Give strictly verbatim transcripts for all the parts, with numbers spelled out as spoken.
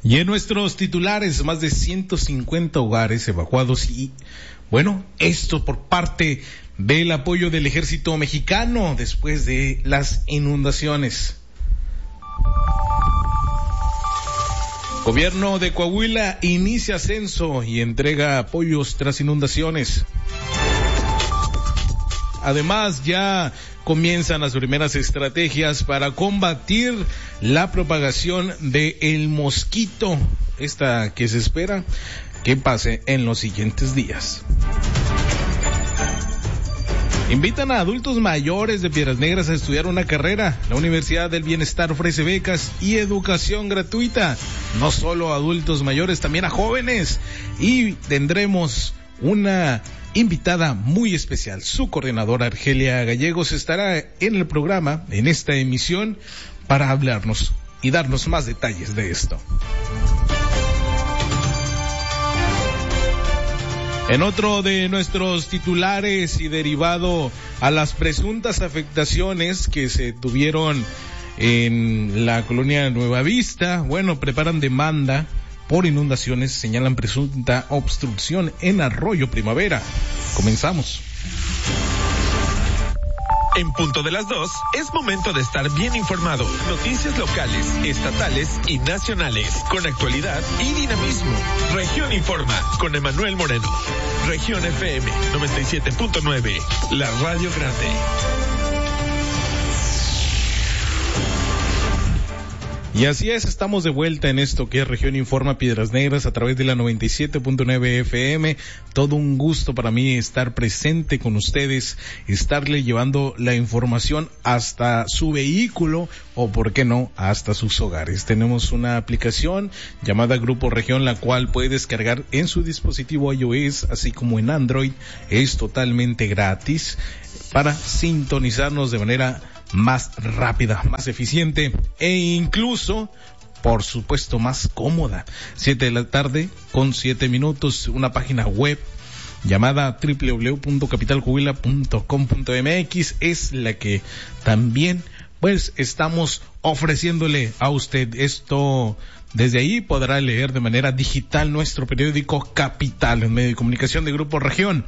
Y en nuestros titulares, más de ciento cincuenta hogares evacuados y, bueno, esto por parte del apoyo del ejército mexicano después de las inundaciones. Gobierno de Coahuila inicia censo y entrega apoyos tras inundaciones. Además, ya comienzan las primeras estrategias para combatir la propagación del mosquito, esta que se espera que pase en los siguientes días. Invitan a adultos mayores de Piedras Negras a estudiar una carrera. La Universidad del Bienestar ofrece becas y educación gratuita, no solo a adultos mayores, también a jóvenes. Y tendremos una invitada muy especial. Su coordinadora Argelia Gallegos estará en el programa, en esta emisión, para hablarnos y darnos más detalles de esto. En otro de nuestros titulares y derivado a las presuntas afectaciones que se tuvieron en la colonia Nueva Vista, bueno, preparan demanda por inundaciones, señalan presunta obstrucción en Arroyo Primavera. Comenzamos. En punto de las dos, es momento de estar bien informado. Noticias locales, estatales y nacionales, con actualidad y dinamismo. Región Informa, con Emanuel Moreno. Región F M noventa y siete punto nueve, la radio grande. Y así es, estamos de vuelta en esto que es Región Informa Piedras Negras a través de la noventa y siete punto nueve F M. Todo un gusto para mí estar presente con ustedes, estarle llevando la información hasta su vehículo o, por qué no, hasta sus hogares. Tenemos una aplicación llamada Grupo Región, la cual puede descargar en su dispositivo iOS, así como en Android. Es totalmente gratis para sintonizarnos de manera más rápida, más eficiente e incluso, por supuesto, más cómoda. Siete de la tarde con siete minutos, una página web llamada doble u doble u doble u punto capital coahuila punto com punto m x es la que también pues estamos ofreciéndole a usted. Esto, desde ahí podrá leer de manera digital nuestro periódico Capital, el medio de comunicación de Grupo Región.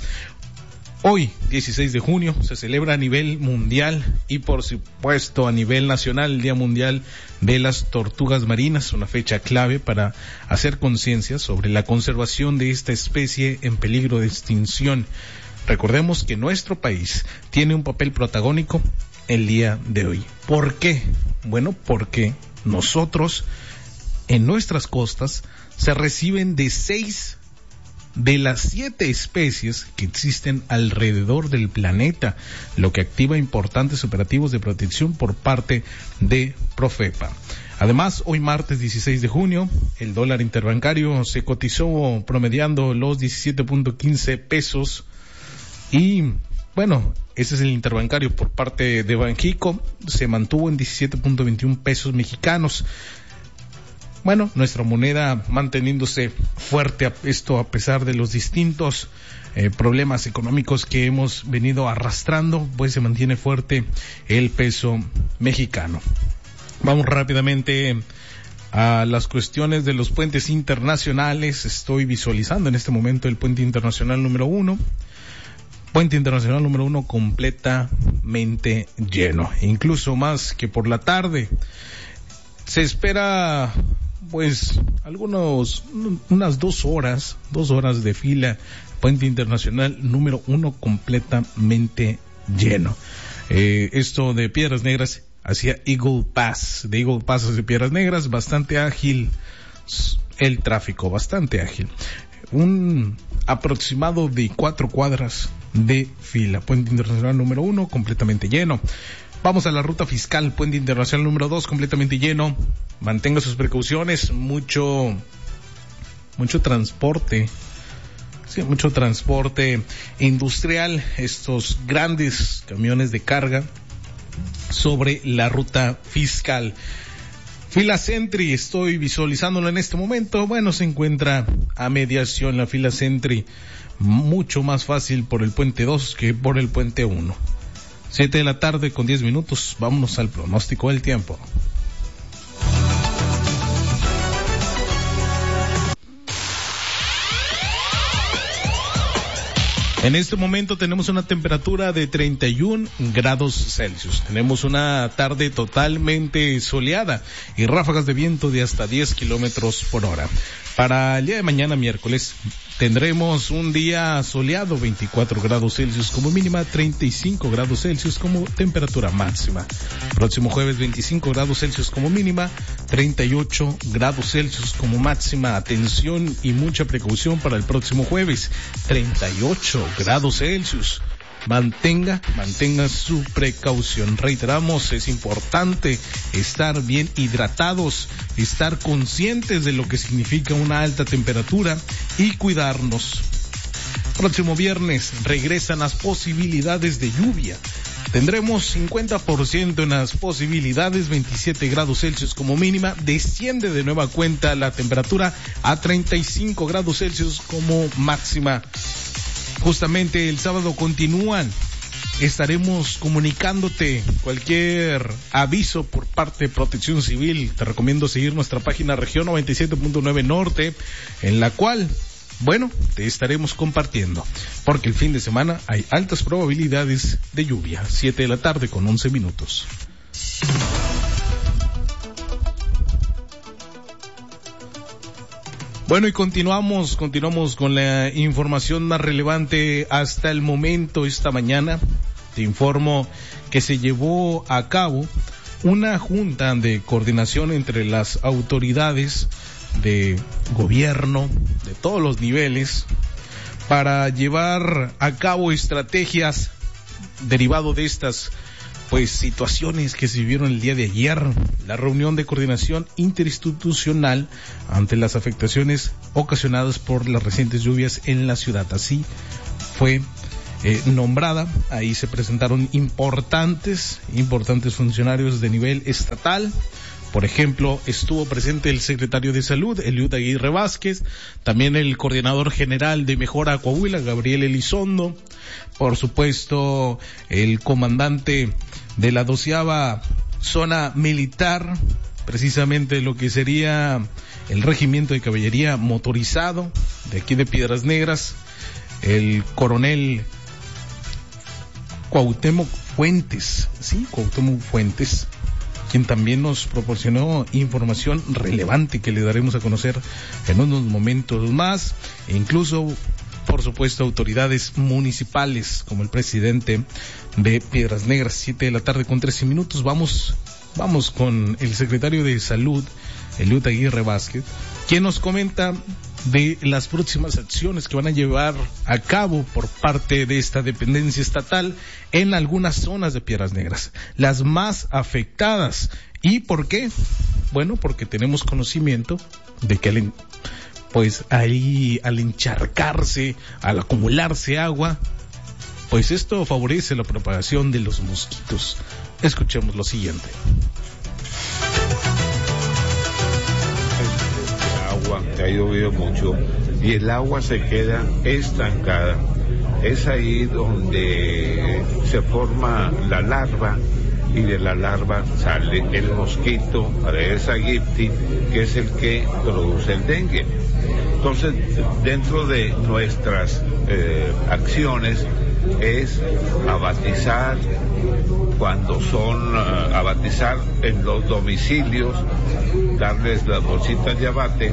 Hoy, dieciséis de junio, se celebra a nivel mundial y por supuesto a nivel nacional el Día Mundial de las Tortugas Marinas, una fecha clave para hacer conciencia sobre la conservación de esta especie en peligro de extinción. Recordemos que nuestro país tiene un papel protagónico el día de hoy. ¿Por qué? Bueno, porque nosotros en nuestras costas se reciben de seis de las siete especies que existen alrededor del planeta, lo que activa importantes operativos de protección por parte de Profepa. Además, hoy martes dieciséis de junio, el dólar interbancario se cotizó promediando los diecisiete punto quince pesos y, bueno, ese es el interbancario por parte de Banxico, se mantuvo en diecisiete punto veintiuno pesos mexicanos. Bueno, nuestra moneda manteniéndose fuerte, esto a pesar de los distintos eh, problemas económicos que hemos venido arrastrando, pues se mantiene fuerte el peso mexicano. Vamos rápidamente a las cuestiones de los puentes internacionales. Estoy visualizando en este momento el puente internacional número uno. Puente internacional número uno completamente lleno, incluso más que por la tarde. Se espera pues algunos, unas dos horas, dos horas de fila, puente internacional número uno completamente lleno. Eh, esto de Piedras Negras hacia Eagle Pass, de Eagle Pass hacia Piedras Negras, bastante ágil el tráfico, bastante ágil. Un aproximado de cuatro cuadras de fila, puente internacional número uno completamente lleno. Vamos a la ruta fiscal, puente internacional número dos completamente lleno. Mantenga sus precauciones, mucho, mucho transporte, sí, mucho transporte industrial, estos grandes camiones de carga sobre la ruta fiscal. Fila Sentry, estoy visualizándolo en este momento. Bueno, se encuentra a mediación la fila Sentry, mucho más fácil por el puente dos que por el puente uno. Siete de la tarde con diez minutos, vámonos al pronóstico del tiempo. En este momento tenemos una temperatura de treinta y un grados Celsius. Tenemos una tarde totalmente soleada y ráfagas de viento de hasta diez kilómetros por hora. Para el día de mañana, miércoles, tendremos un día soleado, veinticuatro grados Celsius como mínima, treinta y cinco grados Celsius como temperatura máxima. Próximo jueves, veinticinco grados Celsius como mínima, treinta y ocho grados Celsius como máxima. Atención y mucha precaución para el próximo jueves, treinta y ocho grados Celsius. Mantenga, mantenga su precaución. Reiteramos, es importante estar bien hidratados, estar conscientes de lo que significa una alta temperatura y cuidarnos. Próximo viernes regresan las posibilidades de lluvia. Tendremos cincuenta por ciento en las posibilidades, veintisiete grados Celsius como mínima. Desciende de nueva cuenta la temperatura a treinta y cinco grados Celsius como máxima. Justamente el sábado continúan. Estaremos comunicándote cualquier aviso por parte de Protección Civil. Te recomiendo seguir nuestra página Región noventa y siete punto nueve Norte, en la cual, bueno, te estaremos compartiendo, porque el fin de semana hay altas probabilidades de lluvia. siete de la tarde con once minutos. Bueno, y continuamos, continuamos con la información más relevante hasta el momento. Esta mañana te informo que se llevó a cabo una junta de coordinación entre las autoridades de gobierno de todos los niveles para llevar a cabo estrategias derivado de estas pues situaciones que se vivieron el día de ayer. La reunión de coordinación interinstitucional ante las afectaciones ocasionadas por las recientes lluvias en la ciudad. Así fue eh, nombrada. Ahí se presentaron importantes, importantes funcionarios de nivel estatal. Por ejemplo, estuvo presente el secretario de Salud, Eliud Aguirre Vázquez, también el coordinador general de Mejora Coahuila, Gabriel Elizondo, por supuesto, el comandante de la doceava zona militar, precisamente lo que sería el regimiento de caballería motorizado de aquí de Piedras Negras, el coronel Cuauhtémoc Fuentes, sí, Cuauhtémoc Fuentes, quien también nos proporcionó información relevante que le daremos a conocer en unos momentos más, e incluso, por supuesto, autoridades municipales como el presidente de Piedras Negras. Siete de la tarde con trece minutos. Vamos, vamos con el secretario de Salud, Eliud Aguirre Vázquez, quien nos comenta de las próximas acciones que van a llevar a cabo por parte de esta dependencia estatal en algunas zonas de Piedras Negras, las más afectadas. ¿Y por qué? Bueno, porque tenemos conocimiento de que al, pues ahí al encharcarse, al acumularse agua, pues esto favorece la propagación de los mosquitos. Escuchemos lo siguiente. Que ha llovido mucho y el agua se queda estancada. Es ahí donde se forma la larva y de la larva sale el mosquito Aedes aegypti, que es el que produce el dengue. Entonces, dentro de nuestras eh, acciones es abatizar cuando son uh, abatizar en los domicilios, darles las bolsitas de abate,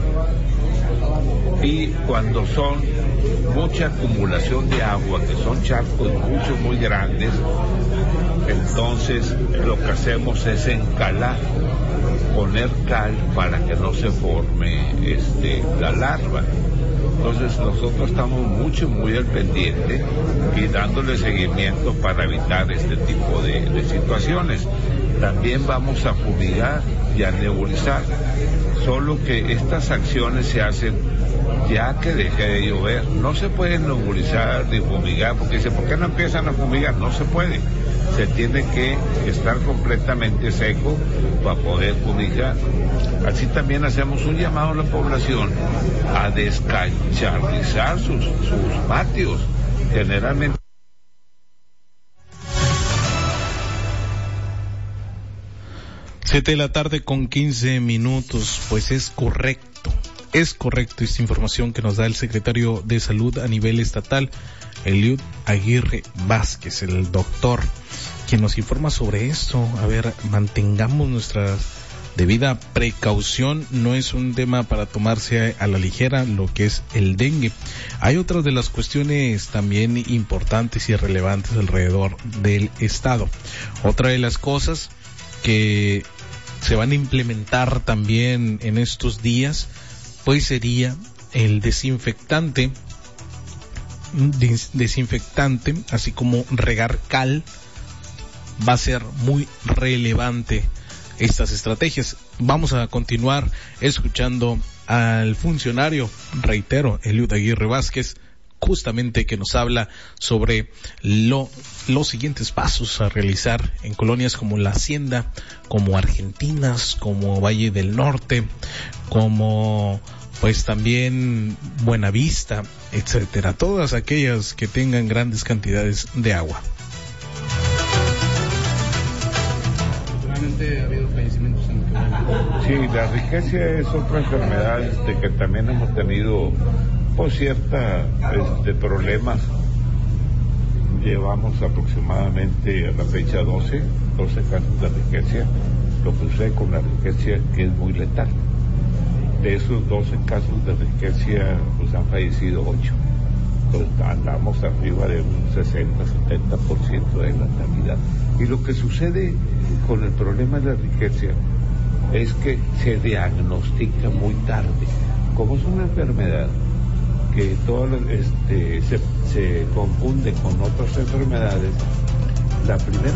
y cuando son mucha acumulación de agua, que son charcos muchos muy grandes, entonces lo que hacemos es encalar, poner cal para que no se forme este la larva. Entonces nosotros estamos mucho, muy al pendiente y dándole seguimiento para evitar este tipo de, de situaciones. También vamos a fumigar y a nebulizar, solo que estas acciones se hacen ya que deje de llover. No se puede nebulizar ni fumigar, porque dice, ¿por qué no empiezan a fumigar? No se puede. Se tiene que estar completamente seco para poder fumigar. Así también hacemos un llamado a la población a descacharrizar sus, sus patios. Generalmente Siete de la tarde con quince minutos, pues es correcto, es correcto esta información que nos da el secretario de Salud a nivel estatal, Eliud Aguirre Vázquez, el doctor, quien nos informa sobre esto. A ver, mantengamos nuestra debida precaución, no es un tema para tomarse a la ligera lo que es el dengue. Hay otras de las cuestiones también importantes y relevantes alrededor del estado. Otra de las cosas que se van a implementar también en estos días, pues sería el desinfectante, des- desinfectante, así como regar cal. Va a ser muy relevante estas estrategias. Vamos a continuar escuchando al funcionario, reitero, Eliud Aguirre Vázquez, justamente que nos habla sobre lo, los siguientes pasos a realizar en colonias como La Hacienda, como Argentinas, como Valle del Norte, como pues también Buenavista, etcétera, todas aquellas que tengan grandes cantidades de agua. Ha habido fallecimientos en Sí, la riqueza es otra enfermedad este, que también hemos tenido por cierta este, problemas. Llevamos aproximadamente a la fecha doce, doce casos de riqueza. Lo que sucede con la riqueza que es muy letal. De esos doce casos de riqueza, pues han fallecido ocho. Entonces andamos arriba de un sesenta a setenta por ciento de letalidad. Y lo que sucede con el problema de la riqueza es que se diagnostica muy tarde. Como es una enfermedad que todo, este, se, se confunde con otras enfermedades, la primera...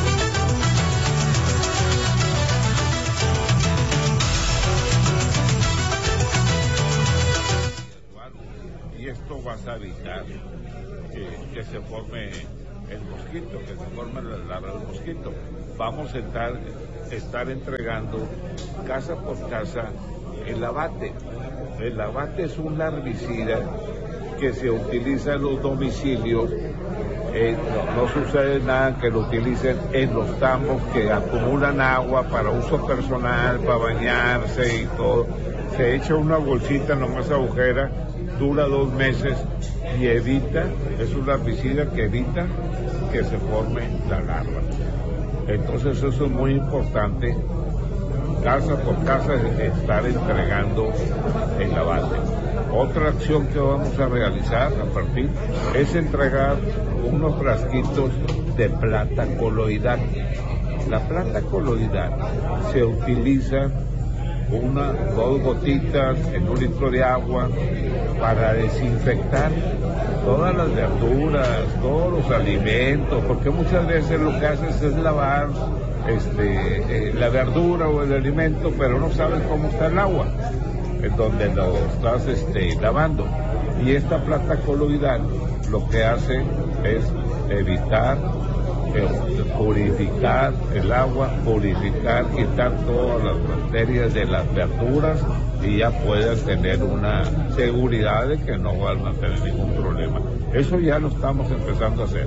Y esto va a evitar que, que se forme el mosquito, que se forme la larva del mosquito. Vamos a estar, estar entregando casa por casa el abate. El abate es un larvicida que se utiliza en los domicilios. Eh, no, no sucede nada que lo utilicen en los tambos que acumulan agua para uso personal, para bañarse y todo. Se echa una bolsita nomás agujera, dura dos meses y evita, es un larvicida que evita que se forme la larva. Entonces eso es muy importante, casa por casa, estar entregando el abate. Otra acción que vamos a realizar a partir es entregar unos frasquitos de plata coloidal. La plata coloidal se utiliza una, dos gotitas en un litro de agua para desinfectar todas las verduras, todos los alimentos, porque muchas veces lo que haces es lavar este, eh, la verdura o el alimento, pero no sabes cómo está el agua en donde lo estás este, lavando. Y esta plata coloidal lo que hace es evitar eh, purificar el agua, purificar, quitar todas las bacterias de las verduras y ya puedas tener una seguridad de que no van a tener ningún problema. Eso ya lo estamos empezando a hacer.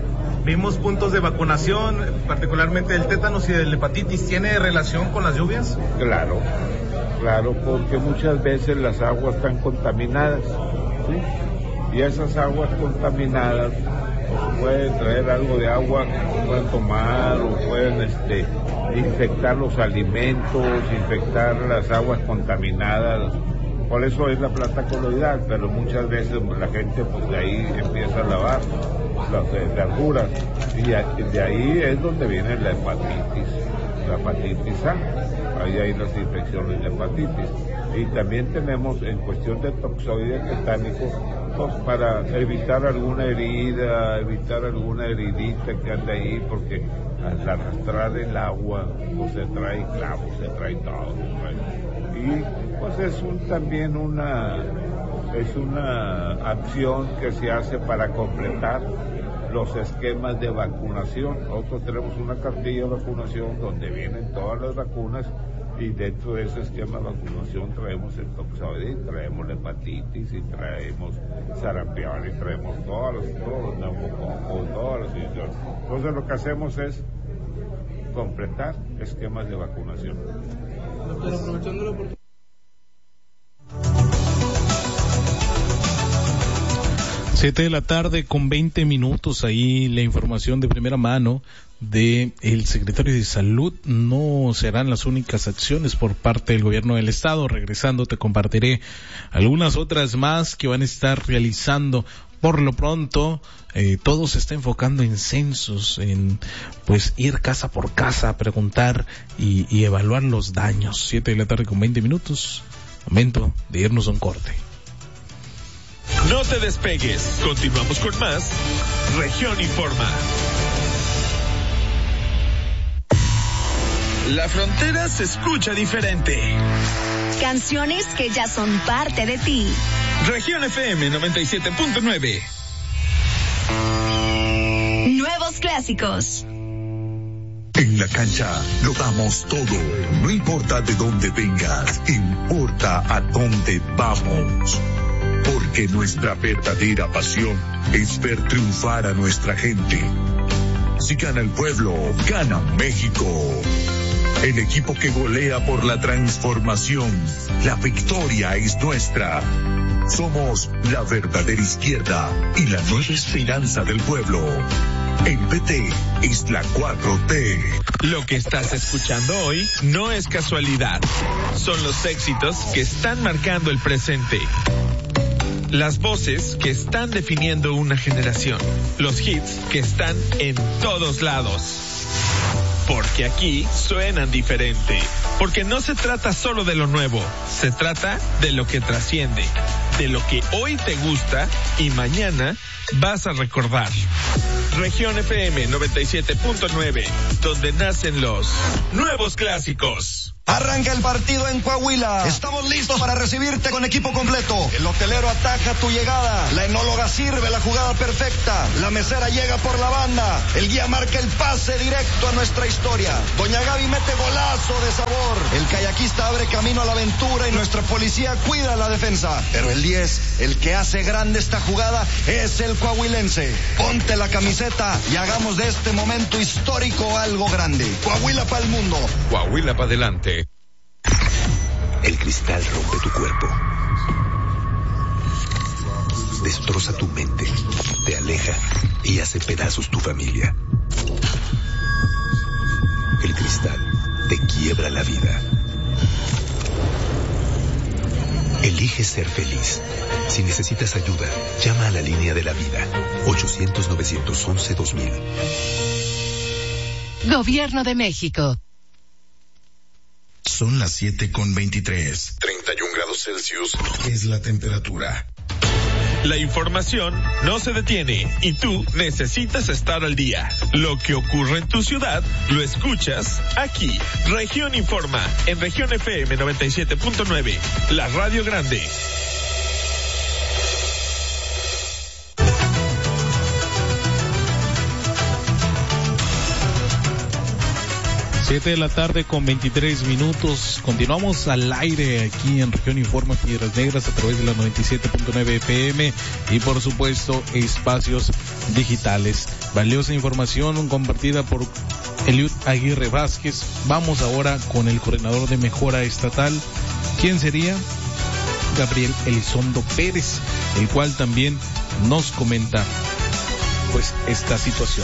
Vimos puntos de vacunación, particularmente del tétanos y del hepatitis. ¿Tiene relación con las lluvias? Claro, claro, porque muchas veces las aguas están contaminadas, ¿sí? Y esas aguas contaminadas pues, pueden traer algo de agua que pueden tomar o pueden este, infectar los alimentos, infectar las aguas contaminadas. Por eso es la plata coloidal, pero muchas veces la gente pues de ahí empieza a lavar las eh, verduras y a, de ahí es donde viene la hepatitis, la hepatitis A, ahí hay las infecciones de hepatitis. Y también tenemos en cuestión de toxoides tetánicos, pues para evitar alguna herida, evitar alguna heridita que ande ahí, porque al arrastrar el agua pues se trae clavos, se trae todo, se trae. Y pues es un, también una es una acción que se hace para completar los esquemas de vacunación. Nosotros tenemos una cartilla de vacunación donde vienen todas las vacunas y dentro de ese esquema de vacunación traemos el toxoide, traemos la hepatitis y traemos sarampión y traemos todos los, todos los neumococos, todas las infecciones. Entonces lo que hacemos es completar esquemas de vacunación. Doctor, aprovechando la oportunidad. Siete de la tarde con veinte minutos, ahí la información de primera mano de el secretario de Salud. No serán las únicas acciones por parte del gobierno del estado. Regresando te compartiré algunas otras más que van a estar realizando. Por lo pronto, eh, todo se está enfocando en censos, en pues ir casa por casa a preguntar y, y evaluar los daños. Siete de la tarde con veinte minutos, momento de irnos a un corte. No te despegues, continuamos con más Región Informa. La frontera se escucha diferente. Canciones que ya son parte de ti. Región F M noventa y siete punto nueve. Nuevos clásicos. En la cancha lo damos todo. No importa de dónde vengas, importa a dónde vamos. Porque nuestra verdadera pasión es ver triunfar a nuestra gente. Si gana el pueblo, gana México. El equipo que golea por la transformación. La victoria es nuestra. Somos la verdadera izquierda y la nueva esperanza del pueblo. El P T es la cuatro T. Lo que estás escuchando hoy no es casualidad. Son los éxitos que están marcando el presente. Las voces que están definiendo una generación. Los hits que están en todos lados. Porque aquí suenan diferente. Porque no se trata solo de lo nuevo. Se trata de lo que trasciende. De lo que hoy te gusta y mañana vas a recordar. Región F M noventa y siete punto nueve, donde nacen los nuevos clásicos. Arranca el partido en Coahuila. Estamos listos para recibirte con equipo completo. El hotelero ataja tu llegada. La enóloga sirve la jugada perfecta. La mesera llega por la banda. El guía marca el pase directo a nuestra historia. Doña Gaby mete golazo de sabor. El kayakista abre camino a la aventura y nuestra policía cuida la defensa. Pero el diez, el que hace grande esta jugada, es el coahuilense. Ponte la camiseta y hagamos de este momento histórico algo grande. Coahuila para el mundo. Coahuila para adelante. El cristal rompe tu cuerpo. Destroza tu mente, te aleja y hace pedazos tu familia. El cristal te quiebra la vida. Elige ser feliz. Si necesitas ayuda, llama a la línea de la vida. ochocientos, novecientos once, dos mil. Gobierno de México. Son las siete con veintitrés. treinta y un grados Celsius es la temperatura. La información no se detiene y tú necesitas estar al día. Lo que ocurre en tu ciudad lo escuchas aquí. Región Informa en Región F M noventa y siete punto nueve, la radio grande. Siete de la tarde con veintitrés minutos. Continuamos al aire aquí en Región Informa Piedras Negras a través de la noventa y siete punto nueve F M y por supuesto espacios digitales. Valiosa información compartida por Eliud Aguirre Vázquez. Vamos ahora con el coordinador de mejora estatal. ¿Quién sería? Gabriel Elizondo Pérez, el cual también nos comenta pues esta situación.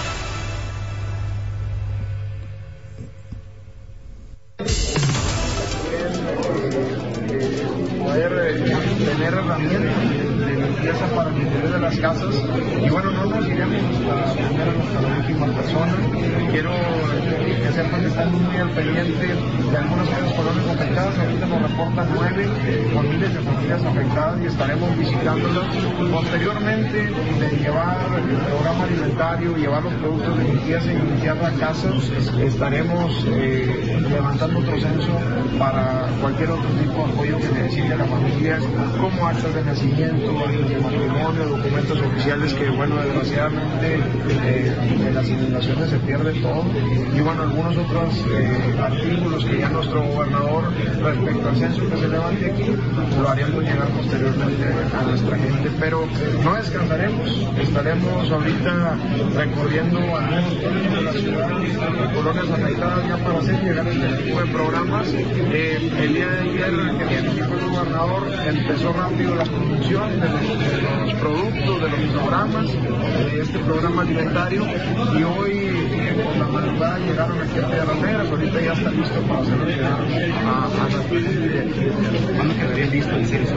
Tener herramientas de limpieza para el interior de las casas y bueno, no nos iremos hasta primero hasta la última persona. Quiero que sepan que están muy al pendiente de algunas áreas colonias afectadas. Ahorita nos reportan nueve con miles de familias afectadas y estaremos visitándolas. Posteriormente de llevar el programa alimentario, llevar los productos de limpieza y limpiar la casa, estaremos eh, levantando otro censo para cualquier otro tipo de apoyo que necesite la familia, como actas de nacimiento, actas de matrimonio, documentos oficiales que, bueno, desgraciadamente eh, en las inundaciones se pierde todo, y bueno, algunos otros eh, artículos que ya nuestro gobernador, respecto al censo que se levante aquí, lo haríamos llegar posteriormente a nuestra gente, pero no descansaremos, estaremos ahorita recorriendo algunos puntos de la ciudad, colonias afectadas ya para hacer llegar este tipo de programas. Eh, el día de ayer que el gobernador empezó rápido la producción de los, de los productos, de los programas, de este programa alimentario, y hoy por la madrugada llegaron aquí a Piedras Negras. Ahorita ya está listo para hacer llegar a, a la ¿Cuándo quedaría listo el censo?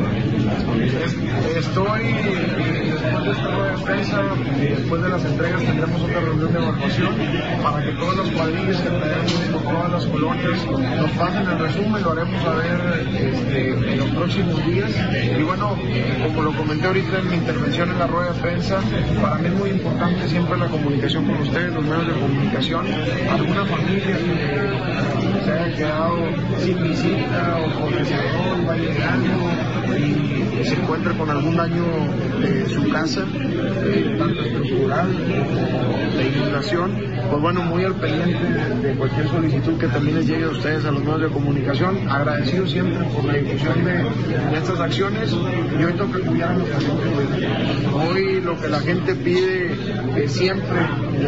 Estoy, después de esta rueda de prensa, después de las entregas tendremos otra reunión de evaluación para que todas las cuadrillas que tenemos por todas las colonias nos pasen el resumen, lo haremos a ver este, en los próximos días. Y bueno, como lo comenté ahorita en mi intervención en la rueda de prensa, para mí es muy importante siempre la comunicación con ustedes, los medios de comunicación. Alguna familia que se haya quedado sin visita o porque se va llegando y se encuentra con algún daño de su casa, eh, tanto estructural como de inundación, pues bueno, muy al pendiente de, de cualquier solicitud que también les llegue a ustedes, a los medios de comunicación. Agradecido siempre por la difusión de, de estas acciones, y hoy toca cuidar a los pacientes. Hoy lo que la gente pide eh, siempre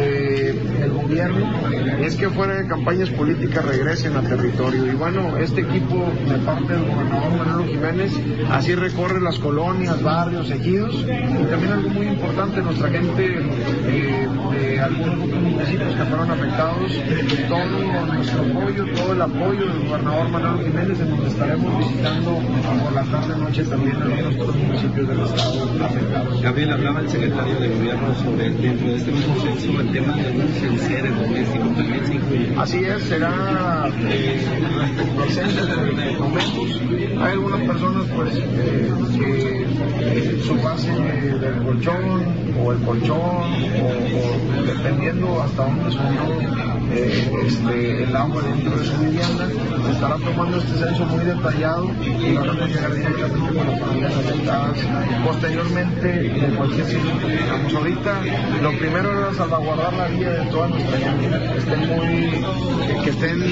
del gobierno es que fuera de campañas políticas regresen a territorio, y bueno, este equipo de parte del gobernador Manolo Jiménez así recorre las colonias, barrios, ejidos, y también algo muy importante, nuestra gente eh, de algunos otros municipios que fueron afectados, todo nuestro apoyo, todo el apoyo del gobernador Manolo Jiménez, en donde estaremos visitando por la tarde noche también a los otros municipios del estado afectados. Gabriel, hablaba el secretario de gobierno sobre dentro de este mismo censo el tema de los enseres domésticos, también se incluye. Así es, será eh, respecto al censo de dométicos. Hay algunas personas pues eh, que eh, su base eh, del colchón o el colchón o, o dependiendo hasta dónde subió eh, este, el agua dentro de su vivienda, se estará tomando este censo muy detallado y van a llegar directamente con las familias afectadas posteriormente de cualquier sitio que tengamos. Ahorita lo primero era salvaguardar la vida de toda nuestra gente, que estén muy, que estén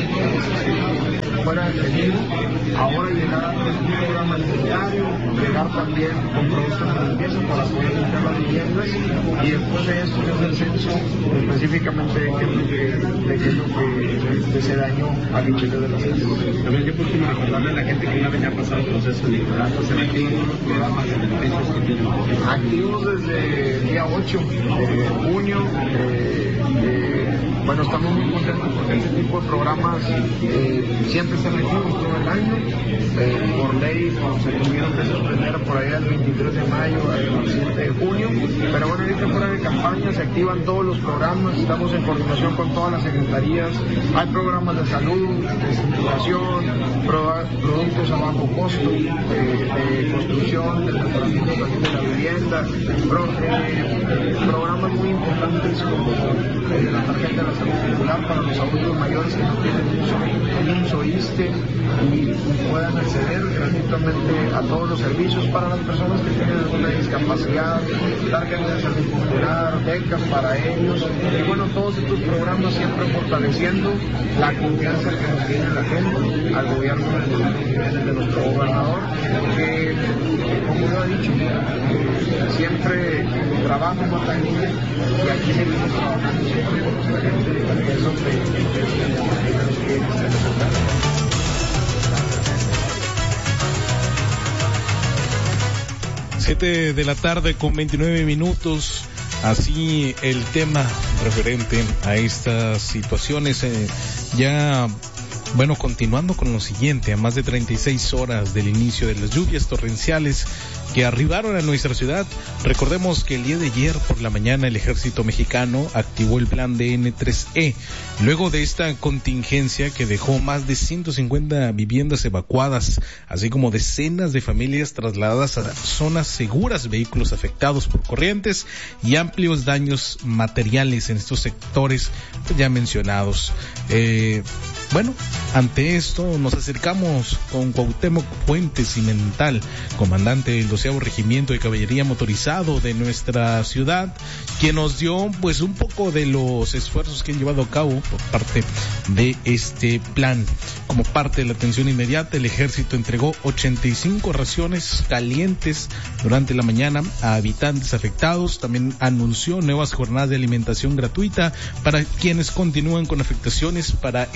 eh, fuera de peligro. Ahora llegar a un programa alimentario, llegar también con productos de limpieza para poder limpiar las viviendas, y después de esto es el censo específicamente de qué es lo que de ese daño al interior de las viviendas. También yo por último recordarle a la gente que una vez ya pasado el proceso electoral, pues se activos los programas de defensas que tienen. Activos desde el día ocho de junio. Eh, eh, bueno, estamos muy contentos porque este tipo de programas eh, siempre están activos todo el año. Eh, por ley pues, se tuvieron que suspender por allá el veintitrés de mayo al siete de junio, pero bueno, ahorita fuera de campaña se activan todos los programas, estamos en coordinación con todas las secretarías, hay programas de salud, de circulación, pro, productos a bajo costo, eh, de construcción, de mejoramiento también de la vivienda, pro, eh, programas muy importantes como eh, la tarjeta de la salud popular para los adultos mayores que no tienen un SOISTE y puedan acceder gratuitamente a todos los servicios para las personas que tienen alguna discapacidad, tarjetas de salud popular, becas para ellos, y bueno, todos estos programas siempre fortaleciendo la confianza que nos tiene la gente al gobierno de, de nuestro gobernador, que como lo ha dicho, siempre trabajo en Mataguilla, y aquí seguimos trabajando siempre con nuestra gente, que es lo que es que siete de la tarde con veintinueve minutos, así el tema referente a estas situaciones, eh, ya, bueno, continuando con lo siguiente, a más de treinta y seis horas del inicio de las lluvias torrenciales que arribaron a nuestra ciudad. Recordemos que el día de ayer por la mañana el ejército mexicano activó el plan D N tres E, luego de esta contingencia que dejó más de ciento cincuenta viviendas evacuadas, así como decenas de familias trasladadas a zonas seguras, vehículos afectados por corrientes y amplios daños materiales en estos sectores ya mencionados. Eh, bueno, ante esto nos acercamos con Cuauhtémoc Fuentes Cimental, comandante del doceavo Regimiento de Caballería Motorizado de nuestra ciudad, quien nos dio pues un poco de los esfuerzos que han llevado a cabo por parte de este plan. Como parte de la atención inmediata, el ejército entregó ochenta y cinco raciones calientes durante la mañana a habitantes afectados. También anunció nuevas jornadas de alimentación gratuita para quienes continúan con afectaciones para estas labores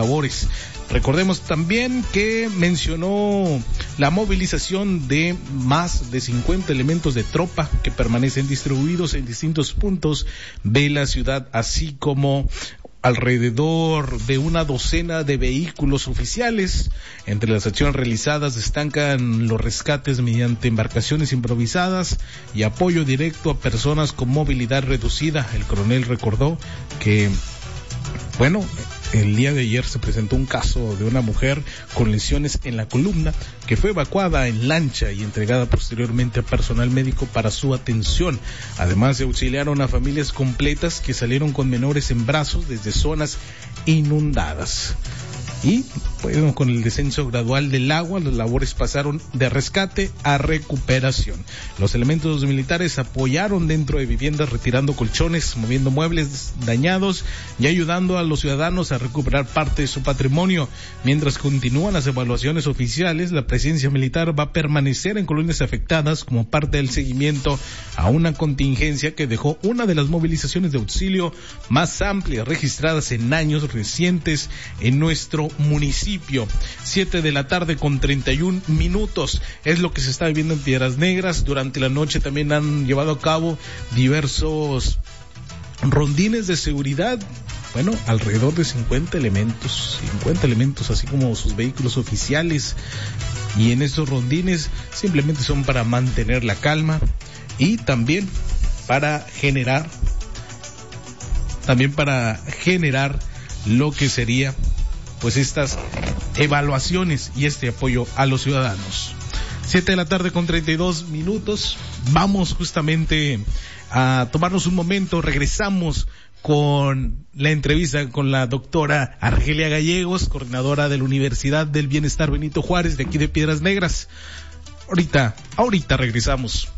labores. Recordemos también que mencionó la movilización de más de cincuenta elementos de tropa que permanecen distribuidos en distintos puntos de la ciudad, así como alrededor de una docena de vehículos oficiales. Entre las acciones realizadas destacan los rescates mediante embarcaciones improvisadas y apoyo directo a personas con movilidad reducida. El coronel recordó que, bueno, el día de ayer se presentó un caso de una mujer con lesiones en la columna que fue evacuada en lancha y entregada posteriormente a personal médico para su atención. Además, se auxiliaron a familias completas que salieron con menores en brazos desde zonas inundadas. Y bueno, con el descenso gradual del agua, las labores pasaron de rescate a recuperación. Los elementos militares apoyaron dentro de viviendas retirando colchones, moviendo muebles dañados y ayudando a los ciudadanos a recuperar parte de su patrimonio. Mientras continúan las evaluaciones oficiales, la presencia militar va a permanecer en colonias afectadas como parte del seguimiento a una contingencia que dejó una de las movilizaciones de auxilio más amplias registradas en años recientes en nuestro municipio. Siete de la tarde con treinta y un minutos es lo que se está viviendo en Piedras Negras. Durante la noche también han llevado a cabo diversos rondines de seguridad. Bueno, alrededor de cincuenta elementos, cincuenta elementos, así como sus vehículos oficiales. Y en estos rondines simplemente son para mantener la calma y también para generar, también para generar lo que sería pues estas evaluaciones y este apoyo a los ciudadanos. Siete de la tarde con treinta y dos minutos. Vamos justamente a tomarnos un momento. Regresamos con la entrevista con la doctora Argelia Gallegos, coordinadora de la Universidad del Bienestar Benito Juárez de aquí de Piedras Negras. Ahorita, ahorita regresamos.